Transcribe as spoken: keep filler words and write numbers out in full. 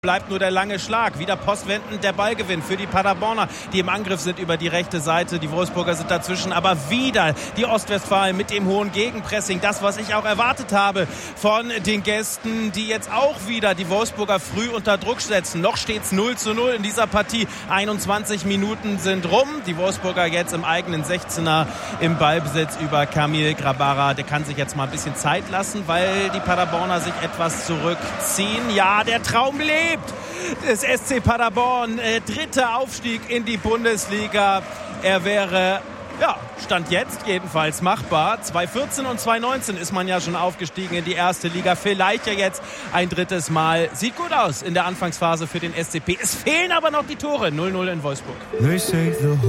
Bleibt nur der lange Schlag. Wieder postwendend der Ballgewinn für die Paderborner, die im Angriff sind über die rechte Seite. Die Wolfsburger sind dazwischen, aber wieder die Ostwestfalen mit dem hohen Gegenpressing. Das, was ich auch erwartet habe von den Gästen, die jetzt auch wieder die Wolfsburger früh unter Druck setzen. Noch steht es null zu null in dieser Partie. einundzwanzig Minuten sind rum. Die Wolfsburger jetzt im eigenen sechzehner im Ballbesitz über Kamil Grabara. Der kann sich jetzt mal ein bisschen Zeit lassen, weil die Paderborner sich etwas zurückziehen. Ja, der Traum lebt. Das S C Paderborn, äh, dritter Aufstieg in die Bundesliga. Er wäre, ja, Stand jetzt jedenfalls machbar. zweitausendvierzehn und zweitausendneunzehn ist man ja schon aufgestiegen in die erste Liga. Vielleicht ja jetzt ein drittes Mal. Sieht gut aus in der Anfangsphase für den S C P. Es fehlen aber noch die Tore. null null in Wolfsburg.